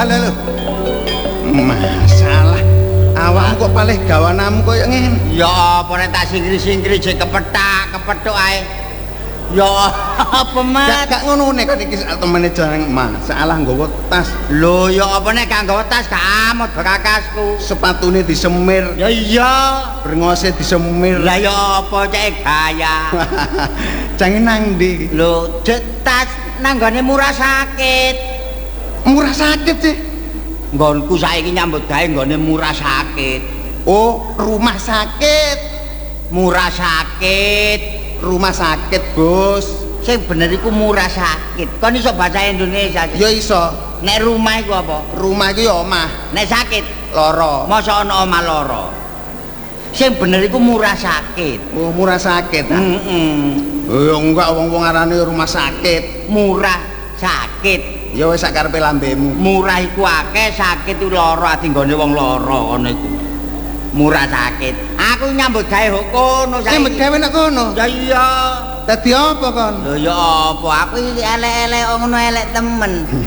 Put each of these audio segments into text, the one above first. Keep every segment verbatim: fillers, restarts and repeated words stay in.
Halo lho. Masalah awakmu kok palih gawananmu koyo ngene. Ya apa nek tak singkri-singkri jek kepethak, kepethuk ae. Ya apa mat? Gak ngono nek iki temene jarang masalah nggawa tas. Lho ya apa nek gak nggawa tas gak amot bekakasku. Sepatune disemir. Ya iya. Brengose disemir. Lah ya apa cek gaya. Jange nang ndi? Lho, jek tas nanggone murah sakit. Murah sakit sih. Nggonku saiki nyambut gawe nggone murah sakit. Oh, rumah sakit. Murah sakit. Rumah sakit, Bos. Sing bener iku murah sakit. Kon iso bahasa Indonesia? Ya iso. Nek rumah iku apa? Rumah iku ya omah. Nek sakit Loro. mosok ana omah loro. Sing bener iku murah sakit. Oh, murah sakit. Heeh. Oh, enggak wong-wong arane rumah sakit. Murah sakit. Ya wis sak karepe lambemu. Murah iku akeh, sakit iku loro, ati nggone wong loro ngono iku. Murah sakit. Aku nyambut gawe kok kono saiki. Nyambut gawe nek kono. Ya iya. Dadi apa kon? Lho ya apa? Aku iki elek-elek ngono elek temen.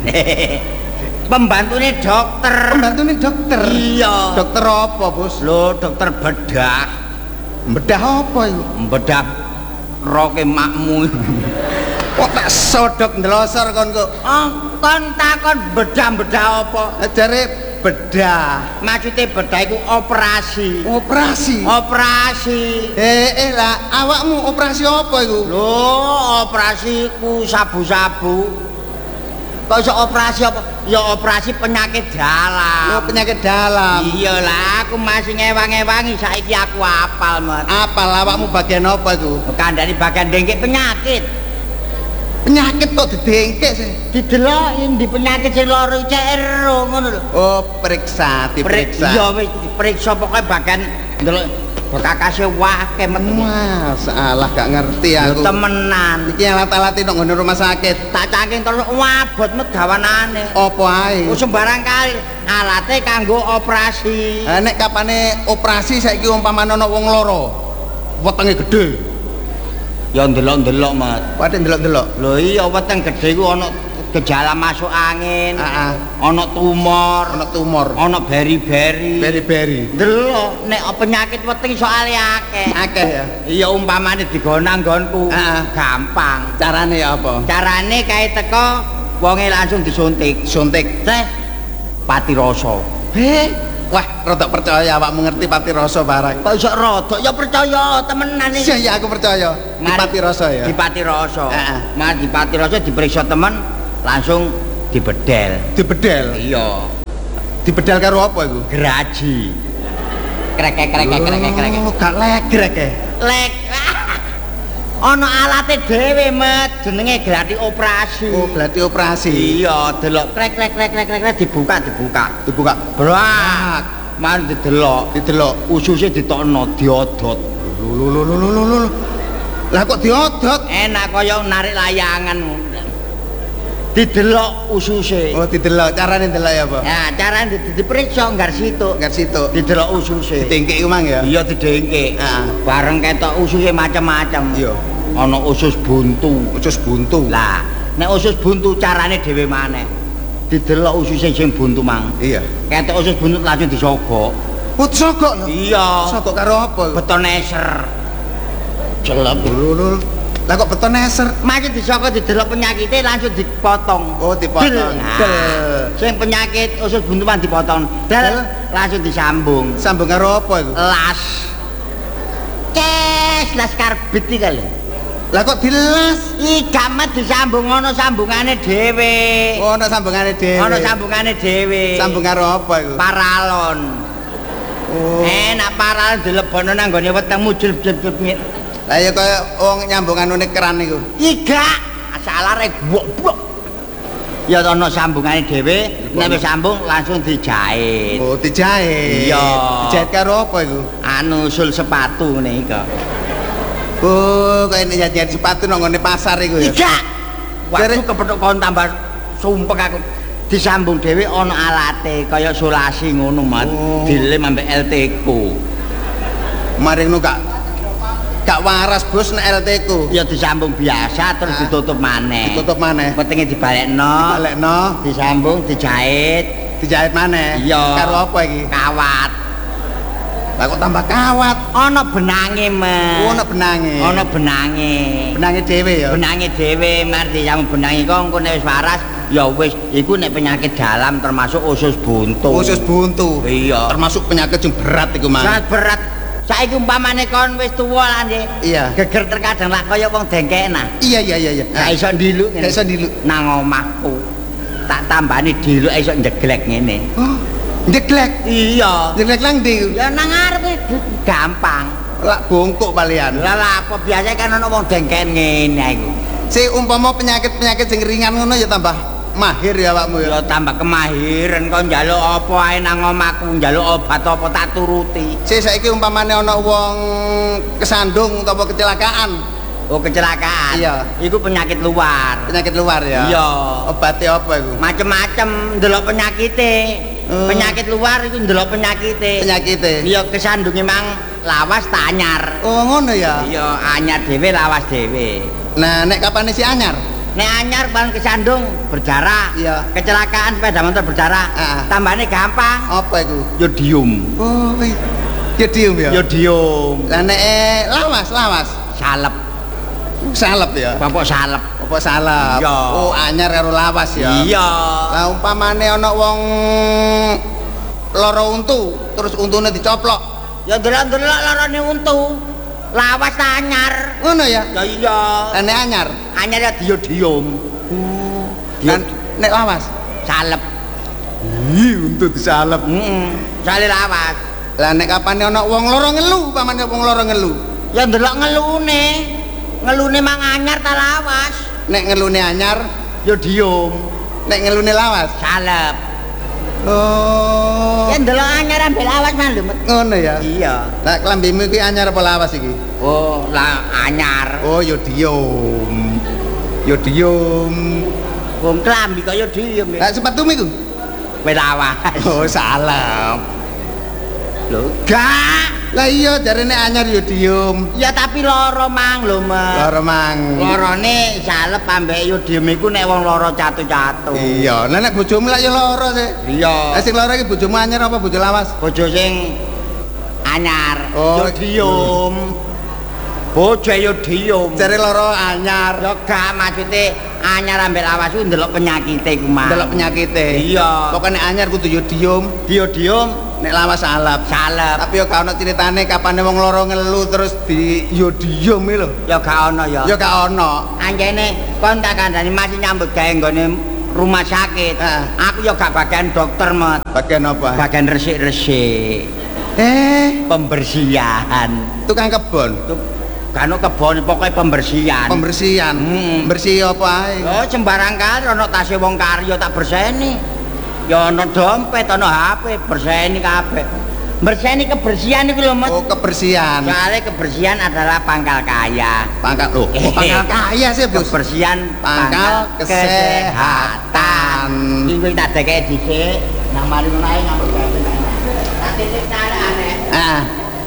Pembantune dokter. Pembantune dokter. Iya. Dokter apa, Bos? Lho, dokter bedah. Bedah apa iku? Bedah roke makmu. Kok tak sodok ndelosor kon kok. Oh, kon takon bedah-bedah apa? Jare bedah. Maksude bedah iku operasi. Operasi. Operasi. Eh, eh lah, awakmu operasi apa iku? Lho, operasiku sabu-sabu. Kok iso operasi apa? Ya operasi penyakit dalam. Oh, penyakit dalam. Iyalah, aku masih ngewang-ewangi saiki aku apal, Mas. Apal awakmu bagian apa iku? Kandhani bagian dengkek penyakit. Penyakit kok didengkek sih. Dideloki di penyakit sing loro cek ero ngono lho. Oh, periksa, diperiksa. Iya wis diperiksa pokoke bagian ndelok bekakase wake metu. Masalah gak ngerti aku. Temenan. Iki alat-alat nang ngene rumah sakit. Tak cangking terus wabot megawanane. Apa ae? Oh sembarang kali alate kanggo operasi. Ha nek kapane operasi saiki umpamane ana wong loro. Wetenge gedhe. Ya ndelok-ndelok, Mas. Padhe ndelok-ndelok. Lho iya weteng gedhe ku ana gejala masuk angin. Heeh. Ana tumor, Ana tumor. ana beri-beri. Beri-beri. Ndelok nek penyakit weteng soalé akeh. Akeh ya. Iya umpamane digonang nggonku. Heeh. Gampang. Carane ya apa? Carane kae teko wonge langsung disuntik. Suntik. Teh pati rasa. He, wah, rada percaya awakmu ngerti pati rasa barang. Kok iso rada? Ya percaya temenan iki. Iya, ya aku percaya. Di pati rasa ya. Dipati rasa. Heeh. Mas dipati rasa diperiksa temen langsung dibedel. Dibedel. Iya. Dibedel karo apa iku? Geraji. Krek krek krek krek krek. Oh, gak legrek ya. Lek. Ana alate dhewe, Met. Jenenge glati operasi. Oh, berarti operasi. Iya, delok krek krek krek krek krek dibuka dibuka. Dibuka. Brak. Mari didelok, Didelok. ususe ditokno diodot. Lho lho lho lho lho. Lah kok diodot? Enak kaya narik layangan. Didelok ususe. Oh, didelok. Carane delok ya apa? Ya, carane di- diperiksa nggar situ. Nggar situ. Didelok ususe. Didengkek iku mang ya. Iya didengkek. Heeh. Bareng ketok ususe macam-macam. Iya. Ana usus buntu. Usus buntu. Lah, nek usus buntu carane dhewe maneh. Didelok ususe sing buntu mang. Iya. Ketok usus buntu langsung disogok. Oh, sogok lho. Iya. Sogok karo apa? Beton eser. Jelek. Lho lho. Lah kok beton eser? Masih disogok didelok penyakitnya langsung dipotong. Oh, dipotong. Del. Nah, Del. sing penyakit usus buntu man dipotong. Del langsung disambung. Sambung karo apa iku? Las. Kes las karbit iki kali. Lah kok dilas? Iki gamet disambung ana sambungane dhewe. Oh, ana sambungane dhewe. Ana sambungane dhewe. Sambung karo apa iku? Paralon. Oh. Enak paralon dilebono nang gone weteng mujul jebet. Lah ya kaya wong nyambungane keran iku. Iga asalare buak-buak. Ya ana sambungane dhewe, nek wis sambung langsung dijahit. Oh, dijahit. Iya. Dijahit karo apa iku? Anu sul sepatu ngene iki. Oh, kaya nek jahit sepatu nang ngene pasar iku ya. Iga. Waktu Jare- kepethuk kon tambah sumpek aku. Disambung dhewe ana alate kaya sulasi ngono, Mat. Oh. Dilem ambek L T ku. Maring nu gak gak waras Bos nek L T ku. Ya disambung biasa terus Ah. ditutup maneh. Ditutup maneh. Wetenge dibalekno. Balekno. Disambung, dijahit, Dijahit maneh. Iya. Karo apa iki? Kawat. Lah kok tambah kawat? Ana benange, Mas. Oh, ana benange. Ana benange. Benange dhewe ya. Benange dhewe, marti yang benange kok engko nek wis waras ya wis iku nek penyakit dalam termasuk usus buntu. Usus buntu. Iya. Termasuk penyakit sing berat iku, Mang. Sangat berat. Saiki umpamane kon wis tuwa lah nggih. Iya. Geger terkadang lah kaya wong dengkek nah. Iya iya iya iya. Gak iso ndiluk ngene. Gak iso ndiluk. Nang omahku. Tak tambani diluk iso njeglek ngene. Oh, njeglek. Iya. Njeglek nang ndi? Ya nang arep gampang. Lak bongkok palian. Lah lah apa biasa kan ana wong dengken ngene iku. Si umpama penyakit-penyakit sing ringan ngono ya tambah mahir ya awakmu ya. Ya tambah kemahiran kok njaluk apa ae nang omahku, njaluk obat apa tak turuti. Si saiki umpamane ana wong kesandung utawa kecelakaan. Oh kecelakaan. Iya. Iku penyakit luar. Penyakit luar ya. Iya. Obatnya apa iku? Macem-macem ndelok penyakite. Hmm. Penyakit luar iku ndelok penyakite. Penyakite. Iya kesandunge mang lawas tak anyar. Oh ngono ya. Iya anyar dhewe lawas dhewe. Nah, nek kapan si anyar? Nek anyar ban kesandung berdarah. Iya. Kecelakaan sepeda motor berdarah. Heeh. Tambahane gampang. Apa iku? Yodium. Oh, iya. Yodium ya. Yodium. Lah nek eh, lawas, lawas. Salep. Salep ya. Bapak salep. Apa salep? Iya. Oh, anyar karo lawas ya. Iya. Lah umpamane ana wong lara untu, terus untune dicoplok. Ya delok-delok larane untu. Lawas ta anyar. Ngono ya. Ya iya. Lah nek anyar, Anyar ya diodium. kan nek lawas. Salep. Ih, untu disalep. Heeh. Sale lawas. Lah nek kapane ana wong lara ngelu, umpamane wong lara ngelu. Ya ndelok ngelune. Ngelune mang anyar ta lawas. Nek ngelune anyar, Yodium. nek ngelune lawas. Salep. Oh. Ya ndelok anyar ambek lawas mah lho. Ngono ya. Iya. Lah klambimu iki anyar apa lawas iki? Oh, lah anyar. Oh, yodium. Yodium. Wong klambi kaya diem. Lah sepatumu iku? Wis lawas. Oh, salah. Lho, gak. Lah iya jarene anyar yodium. Ya tapi lara mang lho, Mas. Lara mang. Larane salep ambek yodium iku nek wong lara catu-catu. Iya, lah nek bojomu lak ya lara sih. Iya. Lah sing lara iki bojomu anyar apa bojo lawas? Bojo sing anyar. Oh, yodium. Bojo yodium. Jare lara anyar. Ya gak maksude anyar ambek lawas ku ndelok penyakite iku, Mas. Delok penyakite. Iya. Pokoknya anyar kudu yodium, Yodium nek lawas salep. salep. Tapi yo gak ono critane kapane wong lara ngelu terus di yodium iki lho. Ya gak ono ya. Ya gak ono. Anjene kon tak kandhani masih nyambut gawe nggone rumah sakit. Heeh. Aku ya gak bagian dokter, Mat. Bagian apa? Bagian resik-resik. Eh, Pembersihan. tukang kebon. Tuh, kan kebon pokoknya pembersihan. Pembersihan. Hmm. Bersih apa ae? Oh, sembarang kali ana tase wong karya tak berseni. Ya ana dompet, ana H P, berseni kabeh. Berseni kebersihan iku lho, Mas. Oh, kebersihan. Soalnya kebersihan adalah pangkal kaya. Pangkal loh. Oh, pangkal kaya sih, Bos. Kebersihan Pangkal kesehatan. Iki tak dekek dhisik, nang mari ngono ae ngambek gawe. Tak titip carane. Heeh.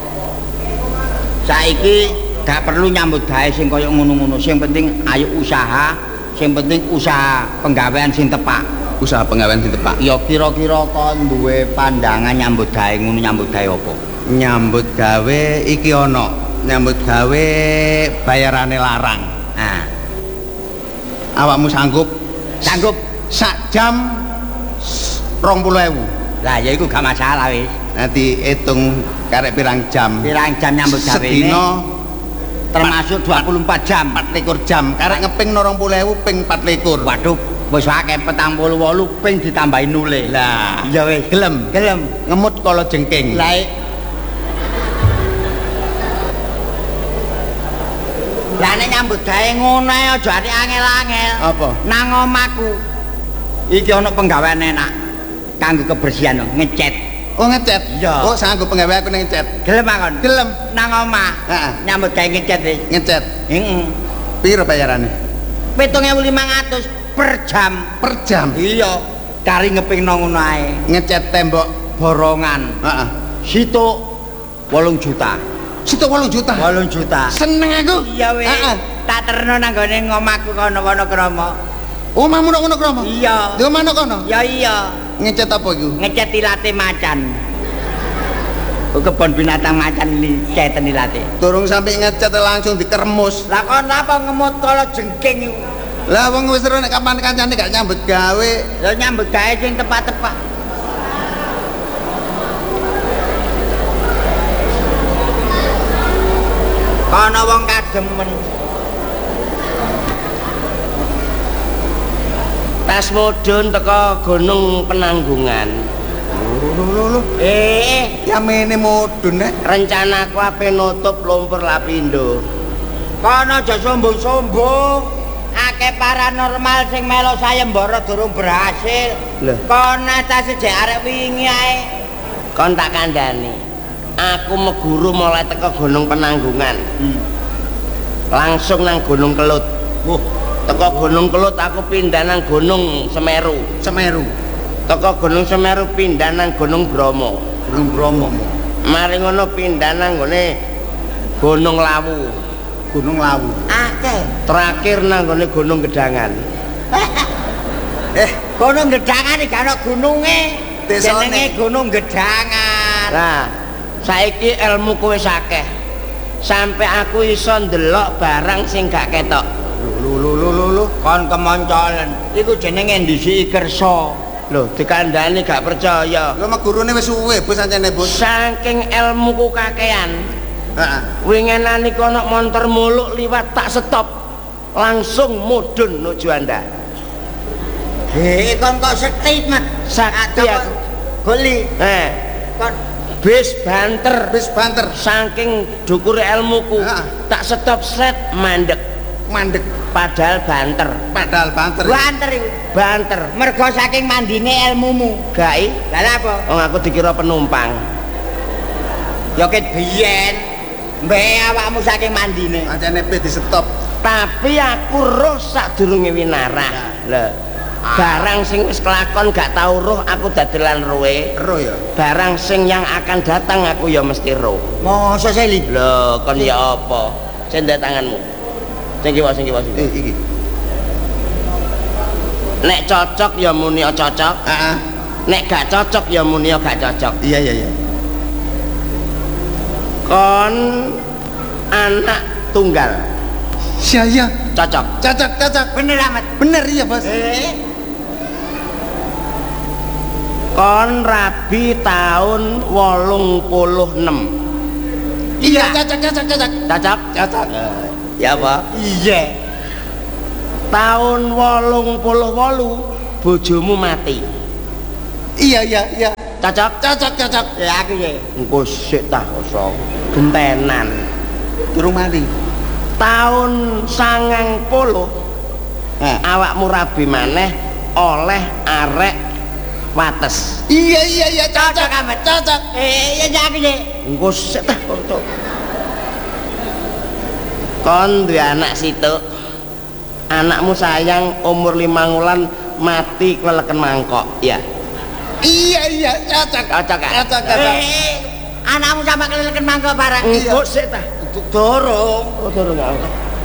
Saiki gak perlu nyambut gawe sing kaya ngono-ngono. Sing penting ayo usaha, sing penting usaha penggawean sing tepak. Usaha penggawean sing tepak. Ya kira-kira kon duwe pandangan nyambut gawe ngono nyambut gawe apa? Nyambut gawe iki ana. Nyambut gawe bayarane larang. Nah, Awakmu sanggup sanggup. sak jam rong puluh ewu. Lah ya iku gak masalah wis. Nanti hitung karek pirang jam. Pirang jam nyambut gawe Sedina termasuk dua puluh empat jam. empat likur jam. Karek ngeping rong puluh ewu ping empat likur. Waduh, wis akeh petang puluh wolu ping ditambahi nule. Lah, Iya wis. gelem. Gelem. Ngemut kala jengking. Lah Lah nek nyambut gawe ngono ae aja ati angel-angel. Apa? Nang omahku iki ana penggawean enak kanggo kebersihan ngecat. Oh ngecat. Iya. Oh sanggup penggawe aku ning ngecat. Gelem akon? Gelem. Nang omah. Heeh. Nyambut gawe ngecat wis. Ngecat. Heeh. Piro bayarane? tujuh ribu lima ratus per jam. Per jam. Iya. Kari ngepingno ngono ae. Ngecat tembok. Borongan. Heeh. Situ wolung juta. Situ wolung juta. wolung juta. Seneng aku. Iya wis. Heeh. Tak terno nang gone ngomahku kono-kono kromo. Omahmu nang kono kromo? Iya. Di omah nang kono? Ya iya. Ngecat apa iku? Ngecat ilate macan. Kebon binatang macan ini ceten ilate. Durung sampe ngecat langsung dikeremus. Lah kon apa ngemut kala jengking iku? Lah wong wis ora nek kapan kancane gak nyambut gawe. Ya nyambut gawe sing tepat-tepat. Kana wong kademen. Tas mudhun teko Gunung Penanggungan. Lho lho lho. Eh, ya mene mudhun nek rencanaku ape nutup Lumpur Lapindo. Kana aja sombong-sombong. Akeh paranormal sing melu sayembara durung berhasil. Kana tas jek arek wingi ae. Kon tak kandhani. Aku meguru mulai teko Gunung Penanggungan. Hmm. Langsung nang Gunung Kelut. Wuh, teko Gunung Kelut aku pindah nang Gunung Semeru. Semeru. Teko Gunung Semeru pindah nang Gunung Bromo. Gunung Bromo. Mari ngono pindah nang gone Gunung Lawu. Gunung Lawu. Akeh. Terakhir nang gone Gunung Gedangan. eh, Gunung Gedangan iki ana gununge. Jenenge Gunung Gedangan. Nah, saiki ilmuku wis akeh. Sampai aku iso ndelok barang sing gak ketok. Lho lho lho lho lho. Kon kemoncolen. Iku jenenge ndhisiki kersa. Lho, dikandhani gak percaya. Lho mak gurune wis suwe, Bos ancene, Bos. Saking ilmuku kakean. Heeh. Wingenan iku ana montor muluk liwat tak stop. Langsung mudhun nuju Anda. Heh, kon kok sekti, Mat? Sakti aku. Goli. Eh, kon bis banter, bis banter. Saking dukure ilmuku, ha. Tak stop set mandek. Mandek padahal banter. Padahal banter. Banter iku, banter. Mergo saking mandine ilmumu. Gai. Lah apa? Wong aku dikira penumpang. Ya ket biyen mbek awakmu saking mandine. Ancene bis di stop. Tapi aku roh sadurunge winarah. Lah barang sing wis kelakon gak tau roh aku dadelan roe. Roh ya. Barang sing yang akan datang aku ya mesti roh. Mosok seli. Lho, kon ya apa? Cendek tanganmu. Sing kiwa sing kiwa sing. Eh iki. Nek cocok ya muni cocok. Heeh. Nek gak cocok ya muni gak cocok. Iya iya iya. Kon anak tunggal. Iya iya. Cocok. Cocok cocok. Bener amat. Bener iya, Bos. Eh. Kon rabi tahun wolung puluh enam. Iya, cocok cocok cocok. Cocok? Cocok. Ya apa? Iya. Tahun wolung puluh wolu bojomu mati. Iya iya iya. Cocok? Cocok cocok. Ya aku ya. Engko sik tah kosong. Gentenan. Durung mati. Tahun sangang puluh Nah. awakmu rabi maneh oleh arek wates. Iya iya iya cocok. Cocok amat. Cocok. Eh ya aku ya. Engko sik tah kosong. Kon duwe anak situ. Anakmu sayang umur lima wulan mati keleken mangkok, ya. Iya iya cocok. Cocok kan? Cocok cocok. Eh, anakmu sama keleken mangkok barang. Engko sik tah. Dorong. Oh, dorong aku.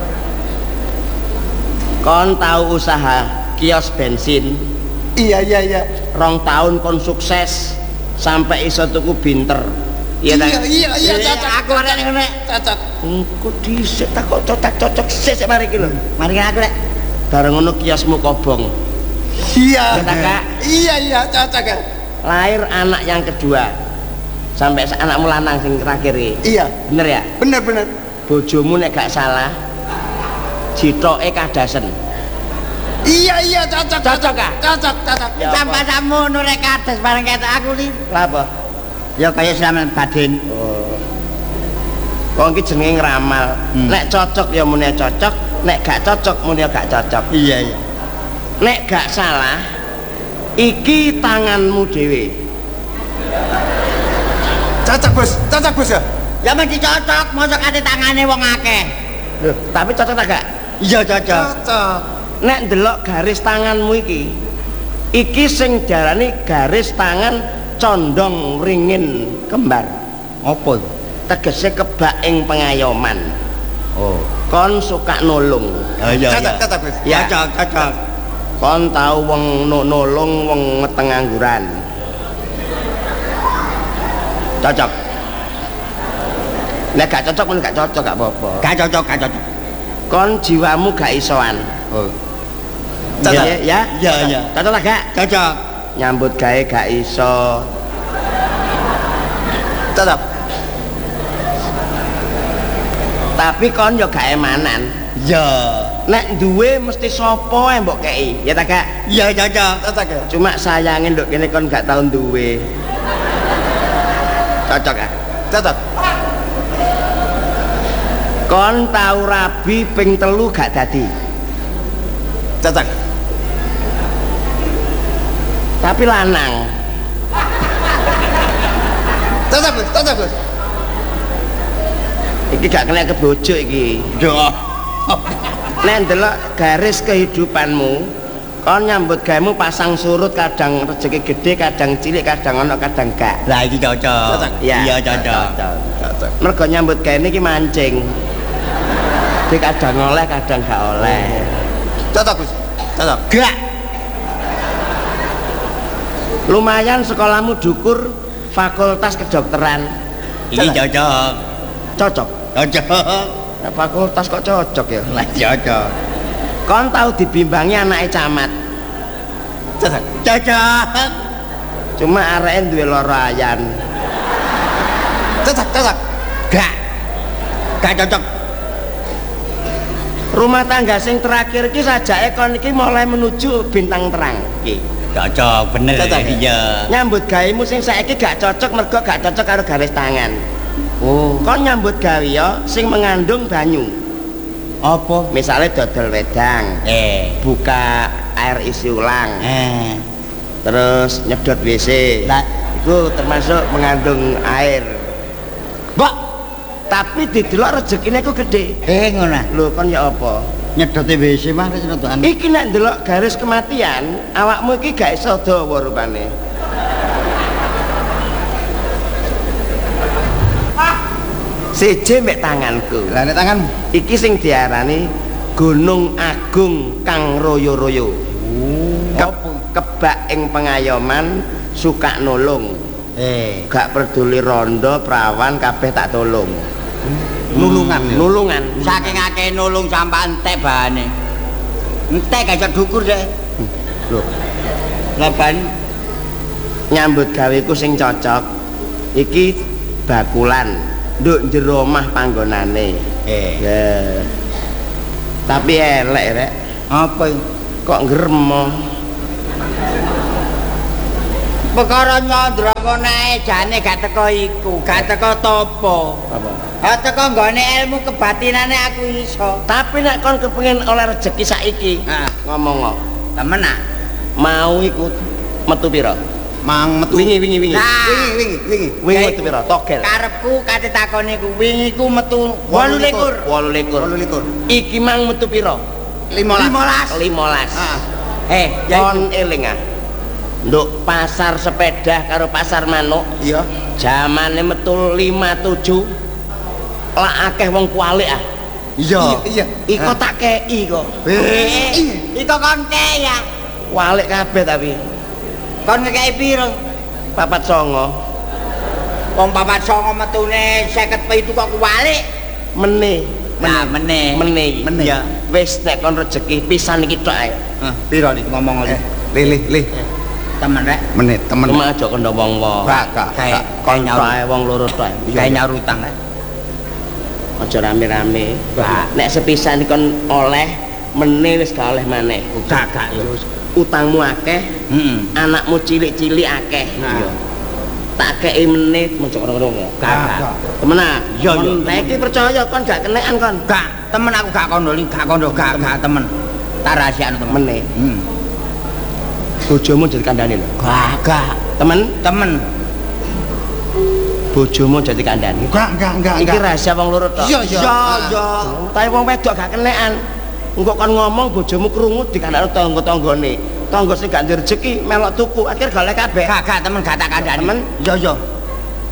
Kon tahu usaha kios bensin. Iya iya iya. Rong tahun kon sukses sampai iso tuku binter. Iya iya iya cocok. Aku arek ngene. Cocok. Engko dhisik tak kok cocok-cocok sik mari iki lho. Mari aku rek. Bareng ngono kiosmu kobong. Iya. Kak. Iya iya cocok. Lahir anak yang kedua. Sampai anakmu lanang sing terakhir iki. Iya. Bener ya? Bener bener. Bojomu nek gak salah jitoke kadasen. Iya iya cocok. Cocok kah? Cocok cocok. Sampai samono rek kades bareng ketok aku li. Lah apa? Ya kaya Slamet Baden. Oh. Wong iki jenenge ngramal. Hmm. Nek cocok ya muni cocok, nek gak cocok muni gak cocok. Iya iya. Nek gak salah iki tanganmu dhewe. Cocok, Bos. Cocok, Bos ya. Ya mesti cocok, mosok ate tangane wong akeh. Loh, tapi cocok ta gak? Iya cocok. Cocok. Nek ndelok garis tanganmu iki, iki sing diarani garis tangan condong ringin kembar. Apa? Tegese kebak ing pengayoman. Oh. Kon suka nulung. Oh iya. Cocok, cocok, Bos. Ya cocok, cocok. Kon tau wong nolong wong ngeteng angguran. Cocok. Nek gak cocok pun gak cocok gak apa-apa. Gak cocok, gak cocok. Kon jiwamu gak isoan. Oh. Cocok ya? Iya, iya. Cocok lah gak? Cocok. Nyambut gawe gak iso. Cocok. Tapi kon yo gak emanan. Iya. Nek duwe mesti sapa ae mbok kei. Ya ta gak? Iya, cocok. Cocok ya. Cuma sayangin nduk kene kon gak tau duwe. Cocok ah? Cocok. Kon tau rabi ping telu gak dadi. Cocok. Tapi lanang. Cocok, Gus. Cocok, Gus. Iki gak kena kebojo iki. Duh. Nek ndelok garis kehidupanmu, kon nyambut gawemu pasang surut, kadang rezeki gede, kadang cilik, kadang ono, kadang gak. Lah iki cocok. Cocok. Iya, cocok. Cocok. Mergo nyambut gawe iki mancing. Jadi kadang oleh, kadang gak oleh. Cocok, Gus. Cocok. Gak. Lumayan sekolahmu dukur, fakultas kedokteran. Iki cocok. Cocok. Cocok. Nah, fakultas kok cocok ya? Lah cocok. Kon tahu dibimbangi anake camat. Cocok. Cocok. Cuma areke duwe lara ayan. Cocok, cocok. Gak. Gak cocok. Rumah tangga sing terakhir iki sajake kon iki mulai menuju bintang terang iki. Cocok, bener. Cocok, Iya. Nyambut gawemu sing saiki gak cocok mergo gak cocok karo garis tangan. Oh. Kon nyambut gawe ya sing mengandung banyu. Apa? Misalnya dodol wedang, Eh. buka air isi ulang, Eh. terus nyedot W C. Lah, Itu termasuk mengandung air. Mbok, Tapi didelok rezekine ku gede. eh ngono. Lho kon ya apa? Nyedote W C mah wis rodokan. Iki nek ndelok garis kematian, awakmu iki gak iso dawa rupane. Siji mek tanganku. Lah nek tanganmu. Iki sing diarani Gunung Agung kang royo-royo. Ke, kebak ing pengayoman suka nolong. Eh. Gak peduli rondo perawan kabeh tak tolong. Nulungan ya. Nulungan. Saking akeh nulung sampai entek bahane. Entek gak dukur deh. Lho, Lah ban nyambut gaweku sing cocok iki bakulan nduk jero omah panggonane. eh Ya. Tapi elek rek, apa iki? kok ngremo. Perkara nyandra nae jane gak teko iku, gak teko topo. Apa? Ha teko nggone ilmu kebatinane aku iso. Tapi nek kon kepengin oleh rezeki saiki, Heeh. ngomong kok. Temen ah. Mau iku metu pira? Mang metu. Wingi wingi wingi. Nah, Wingi, wingi, wingi. Wingi ya metu iku. pira? Togel. Karepku kate takone ku wingi ku metu wolu likur. wolu likur. Wolu likur. Iki mang metu pira? Limolas. limolas. Ah. Eh, ya Kon eling ah. Nduk pasar sepeda karo pasar manuk, Iya. jamane metu lima tujuh. Lah akeh wong kualik ah. Iya, iya. Iko tak kei kok. Eh, iko kon ke ya. Kualik kabeh tapi Kon ngekei piro? papat songo. Wong papat songo metune seket pitu kok kuwalik. Meneh. Nah, meneh. Meneh. Meneh. Ya, wis nek kon rezeki pisan iki tok ae. Heh, piro nih ngomong Eh, lho. lih, lih, lih. Temen rek. Menit, temen. Cuma aja kandha wong-wong. Gak, gak, Kayak gak. Kon kayak tok nyaur. ae wong loro tok ae. Kayak nyaur utang rek. Aja rame-rame. Gak. Nek sepisan kon oleh meneh wis gak oleh maneh. Gak gak yo. Utangmu akeh, Heeh. anakmu cilik-cilik akeh. Nah. Tak kei meneh mojo ngono ya. Gak gak. Temenan. Iya, iya. Lah iki percaya kon gak kenekan kon. Gak, temen aku gak kondo, gak kondo, gak gak temen. Tak rahasiakno temen. Meneh. Hmm. Bojomu jadi kandhane lho. Gak gak. Temen, Temen. bojomu jadi kandhane. Enggak, enggak, enggak, Iki enggak. rahasia wong loro tok. Iya, iya. iya. Tapi wong wedok gak kenekan. Engko kon ngomong bojomu krungu dikandhani tangga-tanggane. Tangga sing gak duwe rezeki melok tuku, akhir gak oleh kabeh. Gak gak temen gak tak kandhani. Temen? Iya iya.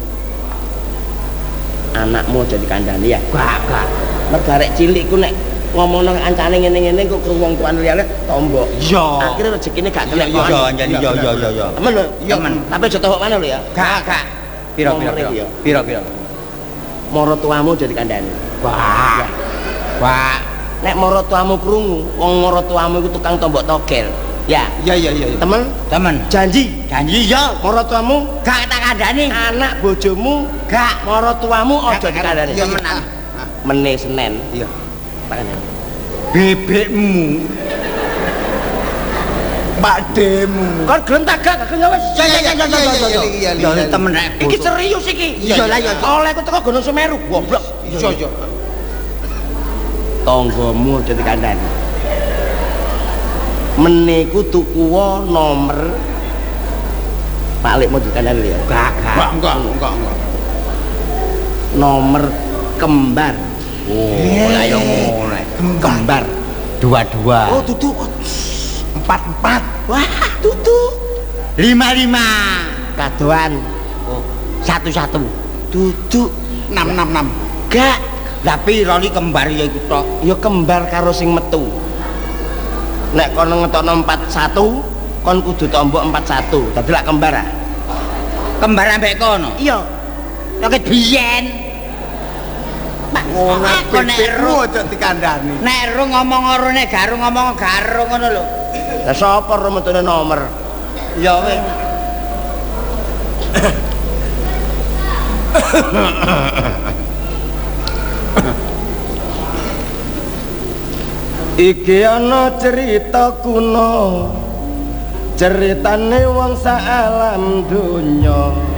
Anakmu jadi kandhane ya. Gak gak. Mergo arek cilik ku nek ngomongno kancane ngene-ngene kok krungu wong tuane liyane tombok. Iya. Akhire rezekine gak kelek. Iya, anjani iya iya iya iya. Temen lho. Iya, men. Tapi aja tobok mana lho ya. Gak, gak. Piro piro piro. Piro piro. Moro tuamu jadi kandhane. Wah. Wah. Nek moro tuamu krungu, wong moro tuamu iku tukang tombok togel. Ya. Iya iya iya. Temen, temen. Janji. Janji iya. Moro tuamu gak tak kandhani. Anak bojomu gak moro tuamu aja dikandhani. Iya menan. Meneh Senin. Iya. Tak kandhani. Bebekmu. Pakdemu. Kon gelem tak gak gak wis. Ya ya ya ya ya. Ya temen rek. Iki serius iki. Iya lah ya. Oleh ku teko Gunung Semeru goblok. Iya iya. Tanggamu aja dikandhani. Meniku tukuwa nomor Pak Lik mau dikandhani ya. Gak gak. Enggak enggak enggak. Nomor kembar. Oh, lah yo ngono. Kembar. Dua-dua. Oh, dudu. Empat-empat. Wah, dudu. Lima-lima. Kadoan. Oh, satu-satu. Dudu. Enam-enam-enam. Gak. Lah piro li kembar ya iku tok? Ya kembar karo sing metu. Nek kono ngetokno empat satu, kon kudu tombok empat satu. Dadi lak kembar ah. Kembar ambek kono. Iya. Nek biyen. Ngono aku nek ru aja dikandani. Nek ru ngomong ora nek garu ngomong garu ngono lho. Lah sapa ro metune nomor? Ya wis. Iki ana cerita kuno, ceritane wong sak alam donya.